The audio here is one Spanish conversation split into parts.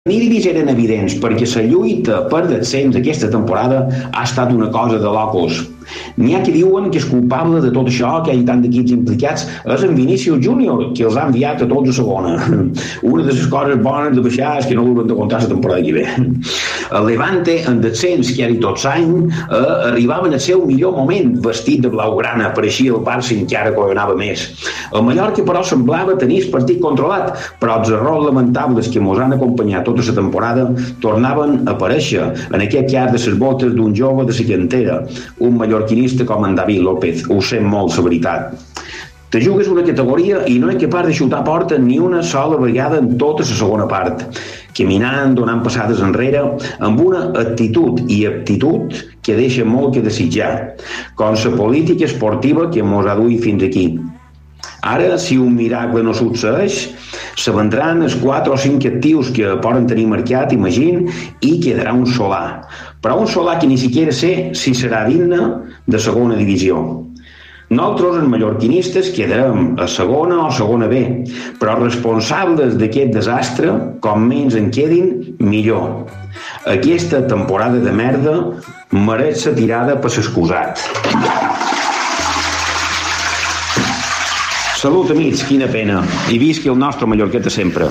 Niris eren evidents perquè la lluita per descens aquesta temporada ha estat una cosa de locos. N'hi ha que diuen que és culpable de tot això, que hi ha tant d'equips implicats, és en Vinícius Júnior, que els ha enviat a tots a segona. Una de les coses bones de baixar és que no l'hauran de comptar la temporada que ve. El Levante, en descens, que era tot l'any, arribava en el seu millor moment, vestit de blaugrana, apareixia el Barça encara que anava més. El Mallorca, però, semblava tenir el partit controlat, però els errors lamentables que mos han acompanyat tota la temporada tornaven a aparèixer en aquest cas de les botes d'un jove de la cantera, un mallorquinista com en David López. Ho sent molt, la veritat. Te jugues una categoria i no és capaç de xutar a porta ni una sola vegada en tota la segona part, caminant, donant passades enrere, amb una actitud i aptitud que deixa molt que desitjar, com la política esportiva que mos ha duit fins aquí. Ara, si un miracle no succeeix, se vendran els 4 o 5 actius que poden tenir mercat, imagín, i quedarà un Solà. Però un Solà que ni siquiera sé si serà digne de segona divisió. Nosaltres, els mallorquinistes, quedarem a segona o segona B, però responsables d'aquest desastre, com menys en quedin, millor. Aquesta temporada de merda mereix ser tirada per l'excusat. Salut, amics, quina pena. I visqui el nostre Mallorqueta sempre.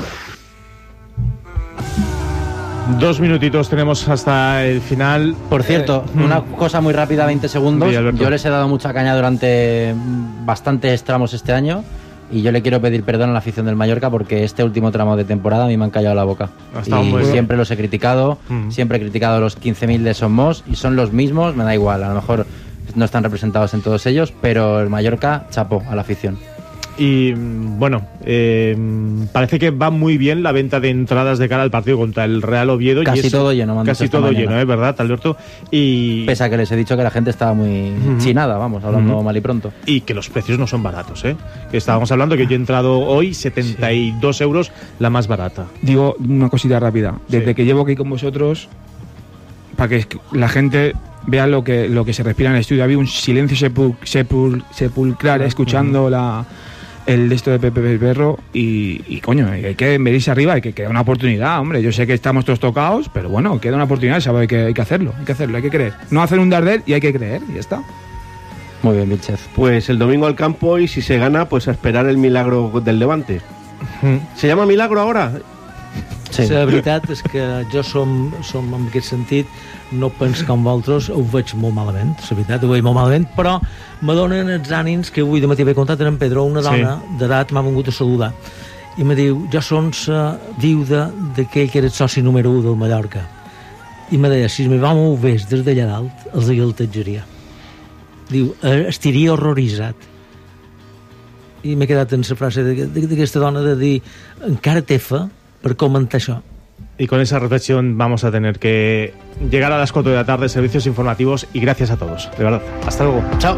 2 minutitos tenemos hasta el final. Por cierto, una cosa muy rápida, 20 segundos. Sí, yo les he dado mucha caña durante bastantes tramos este año y yo le quiero pedir perdón a la afición del Mallorca porque este último tramo de temporada a mí me han callado la boca. Y siempre los he criticado, siempre he criticado a los 15.000 de Somos y son los mismos, me da igual, a lo mejor no están representados en todos ellos, pero el Mallorca chapó a la afición. Y bueno, parece que va muy bien la venta de entradas de cara al partido contra el Real Oviedo. Casi todo lleno. Casi todo lleno, ¿verdad, Alberto? Y pese a que les he dicho que la gente estaba muy chinada, vamos, hablando mal y pronto. Y que los precios no son baratos, ¿eh? Que estábamos hablando que yo he entrado hoy 72 euros, la más barata. Digo una cosita rápida. Desde que llevo aquí con vosotros, para que la gente vea lo que se respira en el estudio, había un silencio sepulcral escuchando el de esto de Pepe Berro y coño, hay que venirse arriba, hay que crear una oportunidad, hombre. Yo sé que estamos todos tocados, pero bueno, queda una oportunidad, sabe que hay que hacerlo, hay que creer. No hacer un darder y hay que creer, y ya está. Muy bien, Vilchez. Pues el domingo al campo y si se gana, pues a esperar el milagro del Levante. ¿Se llama milagro ahora? Sí. La veritat és que jo som en aquest sentit, no penso com vosaltres, ho veig molt malament, la veritat, ho veig molt malament, però me donen els ànims que avui de matí he comptat amb Pedro, una dona d'edat m'ha vingut a saludar i me diu, jo som la viuda d'aquell que era el soci número 1 del Mallorca, i me deia, si me vam ho ves des d'allà dalt, els agaltatjaria. Diu, estaria horroritzat. I m'he quedat en la frase d'aquesta dona de dir, encara té fe per comentar això. Y con esa reflexión vamos a tener que llegar a las 4 de la tarde, servicios informativos, y gracias a todos, de verdad. Hasta luego. Chao.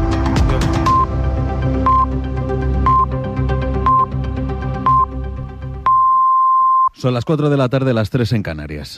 Son las 4 de la tarde, las 3 en Canarias.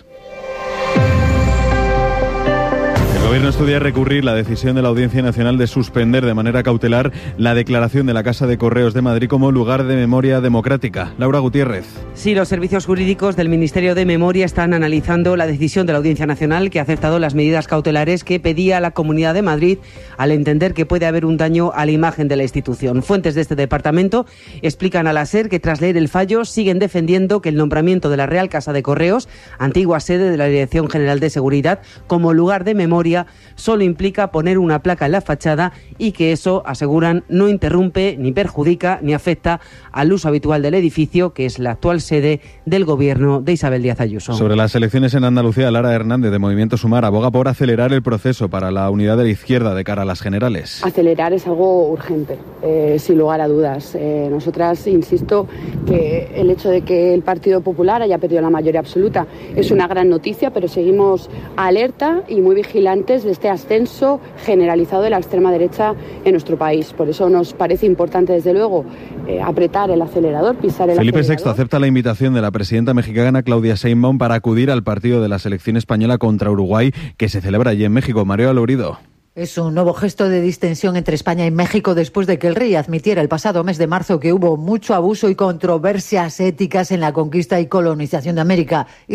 El Gobierno estudia recurrir la decisión de la Audiencia Nacional de suspender de manera cautelar la declaración de la Casa de Correos de Madrid como lugar de memoria democrática. Laura Gutiérrez. Sí, los servicios jurídicos del Ministerio de Memoria están analizando la decisión de la Audiencia Nacional que ha aceptado las medidas cautelares que pedía la Comunidad de Madrid al entender que puede haber un daño a la imagen de la institución. Fuentes de este departamento explican a la SER que tras leer el fallo siguen defendiendo que el nombramiento de la Real Casa de Correos, antigua sede de la Dirección General de Seguridad, como lugar de memoria solo implica poner una placa en la fachada y que eso, aseguran, no interrumpe, ni perjudica, ni afecta al uso habitual del edificio, que es la actual sede del gobierno de Isabel Díaz Ayuso. Sobre las elecciones en Andalucía, Lara Hernández, de Movimiento Sumar, aboga por acelerar el proceso para la unidad de la izquierda de cara a las generales. Acelerar es algo urgente, sin lugar a dudas. Nosotras, insisto, que el hecho de que el Partido Popular haya perdido la mayoría absoluta es una gran noticia, pero seguimos alerta y muy vigilantes de este ascenso generalizado de la extrema derecha en nuestro país. Por eso nos parece importante, desde luego, apretar el acelerador, pisar el Felipe acelerador. VI acepta la invitación de la presidenta mexicana Claudia Sheinbaum para acudir al partido de la selección española contra Uruguay, que se celebra allí en México. Mario Alorido. Es un nuevo gesto de distensión entre España y México después de que el rey admitiera el pasado mes de marzo que hubo mucho abuso y controversias éticas en la conquista y colonización de América.